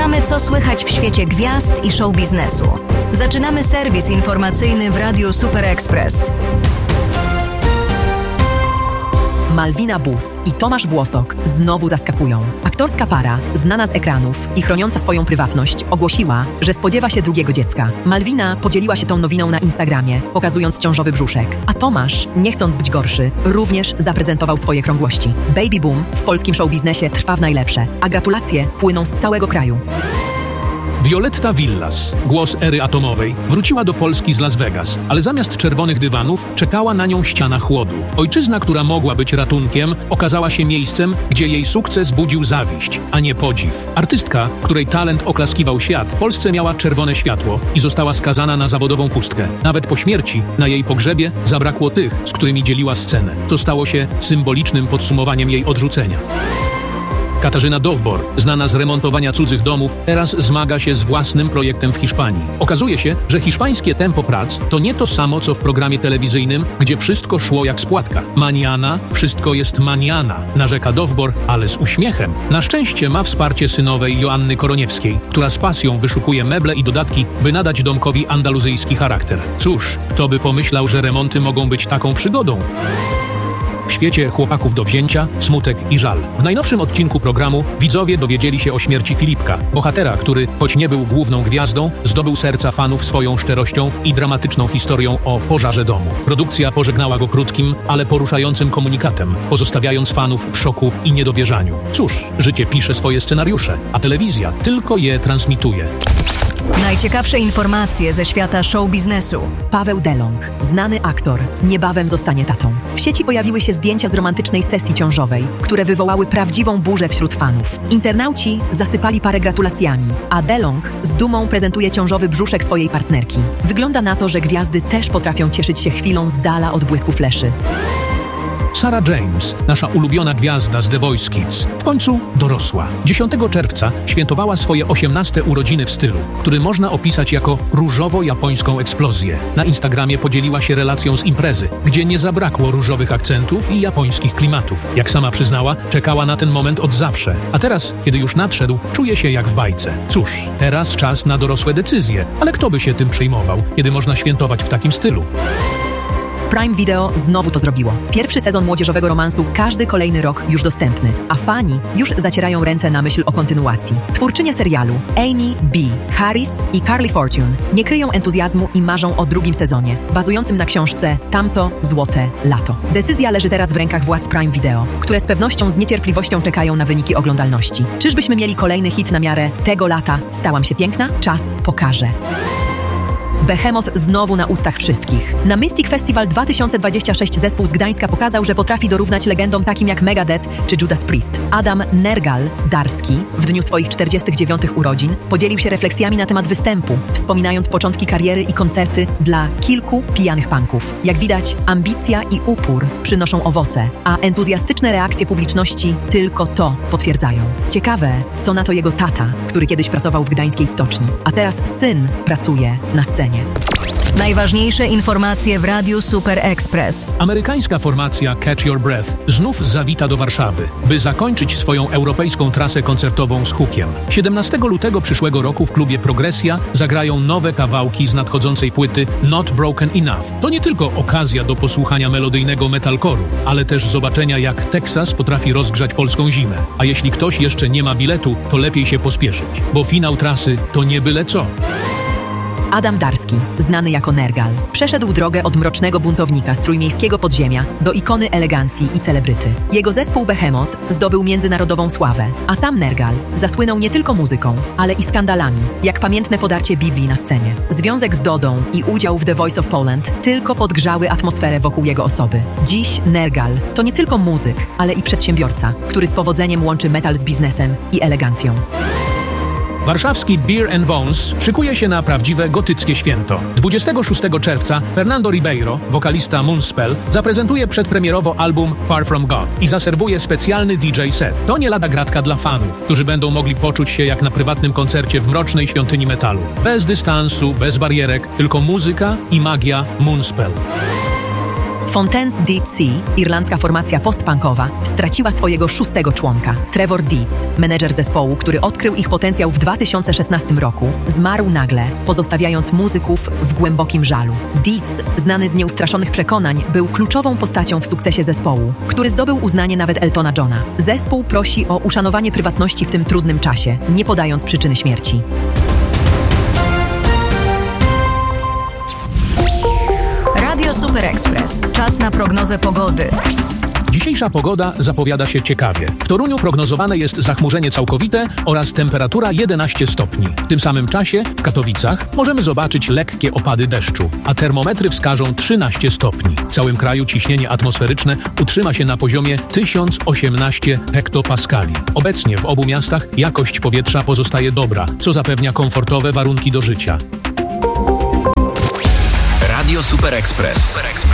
Sprawdzamy, co słychać w świecie gwiazd i show biznesu. Zaczynamy serwis informacyjny w Radiu Super Express. Malwina Bus i Tomasz Włosok znowu zaskakują. Aktorska para, znana z ekranów i chroniąca swoją prywatność, ogłosiła, że spodziewa się drugiego dziecka. Malwina podzieliła się tą nowiną na Instagramie, pokazując ciążowy brzuszek. A Tomasz, nie chcąc być gorszy, również zaprezentował swoje krągłości. Baby boom w polskim showbiznesie trwa w najlepsze, a gratulacje płyną z całego kraju. Violetta Villas, głos ery atomowej, wróciła do Polski z Las Vegas, ale zamiast czerwonych dywanów czekała na nią ściana chłodu. Ojczyzna, która mogła być ratunkiem, okazała się miejscem, gdzie jej sukces budził zawiść, a nie podziw. Artystka, której talent oklaskiwał świat, w Polsce miała czerwone światło i została skazana na zawodową pustkę. Nawet po śmierci, na jej pogrzebie, zabrakło tych, z którymi dzieliła scenę, co stało się symbolicznym podsumowaniem jej odrzucenia. Katarzyna Dowbor, znana z remontowania cudzych domów, teraz zmaga się z własnym projektem w Hiszpanii. Okazuje się, że hiszpańskie tempo prac to nie to samo, co w programie telewizyjnym, gdzie wszystko szło jak z płatka. Maniana, wszystko jest maniana, narzeka Dowbor, ale z uśmiechem. Na szczęście ma wsparcie synowej Joanny Koroniewskiej, która z pasją wyszukuje meble i dodatki, by nadać domkowi andaluzyjski charakter. Cóż, kto by pomyślał, że remonty mogą być taką przygodą? W świecie chłopaków do wzięcia, smutek i żal. W najnowszym odcinku programu widzowie dowiedzieli się o śmierci Filipka, bohatera, który, choć nie był główną gwiazdą, zdobył serca fanów swoją szczerością i dramatyczną historią o pożarze domu. Produkcja pożegnała go krótkim, ale poruszającym komunikatem, pozostawiając fanów w szoku i niedowierzaniu. Cóż, życie pisze swoje scenariusze, a telewizja tylko je transmituje. Najciekawsze informacje ze świata show biznesu. Paweł Delong, znany aktor, niebawem zostanie tatą. W sieci pojawiły się zdjęcia z romantycznej sesji ciążowej, które wywołały prawdziwą burzę wśród fanów. Internauci zasypali parę gratulacjami, a Delong z dumą prezentuje ciążowy brzuszek swojej partnerki. Wygląda na to, że gwiazdy też potrafią cieszyć się chwilą z dala od błysku fleszy. Sarah James, nasza ulubiona gwiazda z The Voice Kids, w końcu dorosła. 10 czerwca świętowała swoje 18 urodziny w stylu, który można opisać jako różowo-japońską eksplozję. Na Instagramie podzieliła się relacją z imprezy, gdzie nie zabrakło różowych akcentów i japońskich klimatów. Jak sama przyznała, czekała na ten moment od zawsze. A teraz, kiedy już nadszedł, czuje się jak w bajce. Cóż, teraz czas na dorosłe decyzje, ale kto by się tym przejmował, kiedy można świętować w takim stylu? Prime Video znowu to zrobiło. Pierwszy sezon młodzieżowego romansu każdy kolejny rok już dostępny, a fani już zacierają ręce na myśl o kontynuacji. Twórczynie serialu Amy B. Harris i Carly Fortune nie kryją entuzjazmu i marzą o drugim sezonie, bazującym na książce Tamto złote lato. Decyzja leży teraz w rękach władz Prime Video, które z pewnością z niecierpliwością czekają na wyniki oglądalności. Czyżbyśmy mieli kolejny hit na miarę tego lata? Stałam się piękna? Czas pokaże. Behemoth znowu na ustach wszystkich. Na Mystic Festival 2026 zespół z Gdańska pokazał, że potrafi dorównać legendom takim jak Megadeth czy Judas Priest. Adam Nergal-Darski w dniu swoich 49 urodzin podzielił się refleksjami na temat występu, wspominając początki kariery i koncerty dla kilku pijanych punków. Jak widać, ambicja i upór przynoszą owoce, a entuzjastyczne reakcje publiczności tylko to potwierdzają. Ciekawe, co na to jego tata, który kiedyś pracował w gdańskiej stoczni, a teraz syn pracuje na scenie. Najważniejsze informacje w Radiu Super Express. Amerykańska formacja Catch Your Breath znów zawita do Warszawy, by zakończyć swoją europejską trasę koncertową z hukiem. 17 lutego przyszłego roku w klubie Progresja zagrają nowe kawałki z nadchodzącej płyty Not Broken Enough. To nie tylko okazja do posłuchania melodyjnego metalcore'u, ale też zobaczenia, jak Teksas potrafi rozgrzać polską zimę. A jeśli ktoś jeszcze nie ma biletu, to lepiej się pospieszyć, bo finał trasy to nie byle co. Adam Darski, znany jako Nergal, przeszedł drogę od mrocznego buntownika z trójmiejskiego podziemia do ikony elegancji i celebryty. Jego zespół Behemoth zdobył międzynarodową sławę, a sam Nergal zasłynął nie tylko muzyką, ale i skandalami, jak pamiętne podarcie Biblii na scenie. Związek z Dodą i udział w The Voice of Poland tylko podgrzały atmosferę wokół jego osoby. Dziś Nergal to nie tylko muzyk, ale i przedsiębiorca, który z powodzeniem łączy metal z biznesem i elegancją. Warszawski Beer and Bones szykuje się na prawdziwe gotyckie święto. 26 czerwca Fernando Ribeiro, wokalista Moonspell, zaprezentuje przedpremierowo album Far From God i zaserwuje specjalny DJ set. To nie lada gratka dla fanów, którzy będą mogli poczuć się jak na prywatnym koncercie w mrocznej świątyni metalu. Bez dystansu, bez barierek, tylko muzyka i magia Moonspell. Fontaine's D.C., irlandzka formacja postpunkowa, straciła swojego 6. członka. Trevor Deeds, menedżer zespołu, który odkrył ich potencjał w 2016 roku, zmarł nagle, pozostawiając muzyków w głębokim żalu. Deeds, znany z nieustraszonych przekonań, był kluczową postacią w sukcesie zespołu, który zdobył uznanie nawet Eltona Johna. Zespół prosi o uszanowanie prywatności w tym trudnym czasie, nie podając przyczyny śmierci. Radio Super Express. Czas na prognozę pogody. Dzisiejsza pogoda zapowiada się ciekawie. W Toruniu prognozowane jest zachmurzenie całkowite oraz temperatura 11 stopni. W tym samym czasie w Katowicach możemy zobaczyć lekkie opady deszczu, a termometry wskażą 13 stopni. W całym kraju ciśnienie atmosferyczne utrzyma się na poziomie 1018 hektopaskali. Obecnie w obu miastach jakość powietrza pozostaje dobra, co zapewnia komfortowe warunki do życia. Radio Super Express.